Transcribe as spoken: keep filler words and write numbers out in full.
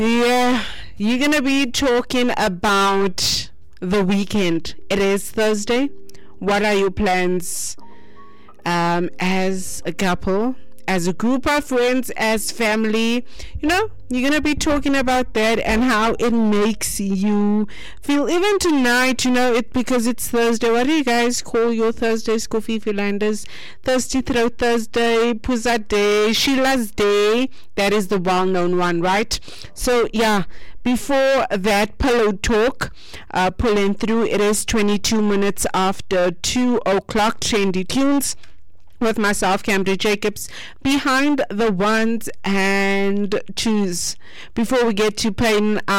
Yeah, you're gonna be talking about the weekend. It is Thursday. What are your plans um, as a couple, as a group of friends, as family? You know, you're gonna be talking about that and how it makes you feel. Even tonight, you know, it because it's Thursday. What do you guys call your Thursdays, Coffee Philanders? Thirsty Throat Thursday, Puza Day, Sheila's Day. That is the well-known one, right? So yeah, before that pillow talk, uh, pulling through. It is twenty-two minutes after two o'clock. Trendy Tunes with myself, Camry Jacobs, behind the ones and twos. Before we get to playing